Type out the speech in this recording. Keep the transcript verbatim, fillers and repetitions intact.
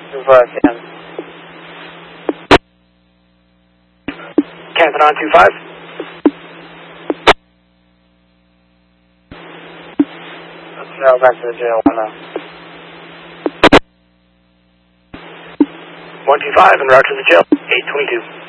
two five, Can. Canton on two five. Let's now back to the jail, one now. one two five, en route to the jail, eight twenty-two.